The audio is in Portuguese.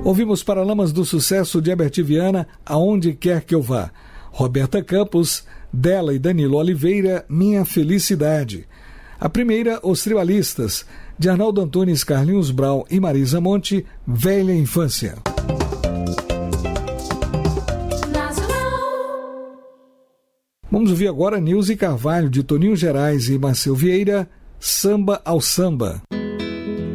Ouvimos Paralamas do Sucesso de Herbert Viana, Aonde Quer Que Eu Vá. Roberta Campos, dela e Danilo Oliveira, Minha Felicidade. A primeira, Os Tribalistas, de Arnaldo Antunes, Carlinhos Brau e Marisa Monte, Velha Infância. Vamos ouvir agora Nilce Carvalho, de Toninho Gerais e Marcel Vieira, Samba ao Samba.